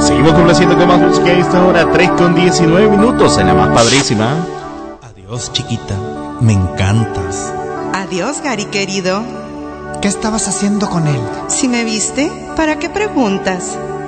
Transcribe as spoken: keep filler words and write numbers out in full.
Seguimos complaciendo con más música a esta hora, tres con diecinueve minutos en la más padrísima. Adiós, chiquita, me encantas. Adiós, Gary querido. ¿Qué estabas haciendo con él? Si me viste, ¿para qué preguntas?